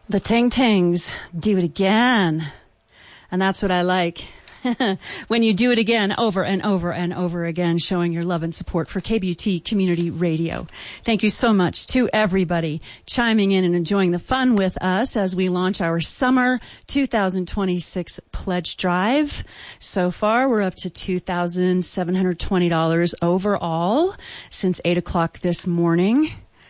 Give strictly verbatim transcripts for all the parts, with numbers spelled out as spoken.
The Ting Tings, do it again. And that's what I like. When you do it again, over and over and over again, showing your love and support for K B U T Community Radio. Thank you so much to everybody chiming in and enjoying the fun with us as we launch our summer two thousand twenty-six pledge drive. So far, we're up to two thousand seven hundred twenty dollars overall since eight o'clock this morning.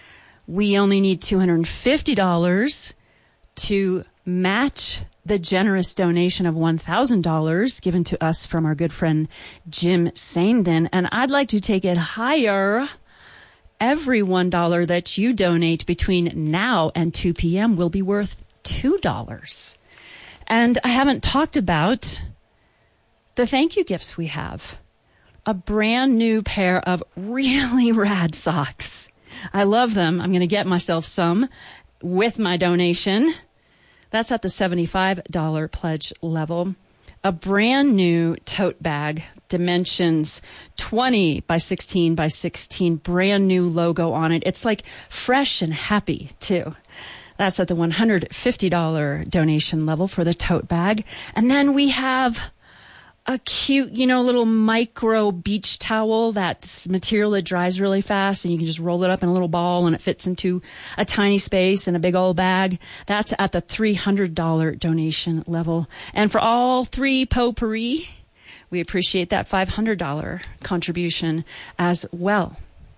We only need two hundred fifty dollars to match the generous donation of one thousand dollars given to us from our good friend Jim Sandin. And I'd like to take it higher. Every one dollar that you donate between now and two p.m. will be worth two dollars. And I haven't talked about the thank you gifts we have. A brand new pair of really rad socks. I love them. I'm going to get myself some with my donation. That's at the seventy-five dollars pledge level. A brand new tote bag, dimensions twenty by sixteen by sixteen, brand new logo on it. It's like fresh and happy too. That's at the one hundred fifty dollars donation level for the tote bag. And then we have a cute, you know, little micro beach towel, that material that dries really fast and you can just roll it up in a little ball and it fits into a tiny space in a big old bag. That's at the three hundred dollars donation level. And for all three potpourri, we appreciate that five hundred dollars contribution as well.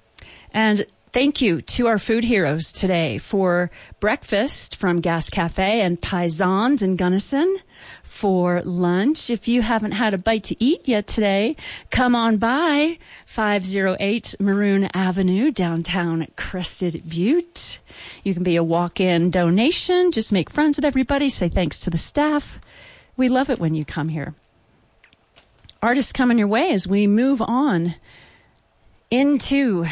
And thank you to our food heroes today for breakfast from Gas Cafe and Paisans in Gunnison. For lunch, if you haven't had a bite to eat yet today, come on by five oh eight Maroon Avenue, downtown Crested Butte. You can be a walk-in donation. Just make friends with everybody. Say thanks to the staff. We love it when you come here. Artists coming your way as we move on into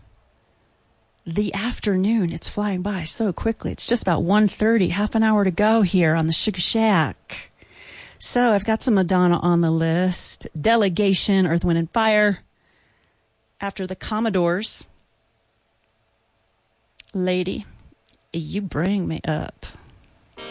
the afternoon. It's flying by so quickly. It's just about one thirty, half an hour to go here on the Sugar Shack. So I've got some Madonna on the list. Delegation, Earth, Wind, and Fire. After the Commodores. Lady, you bring me up.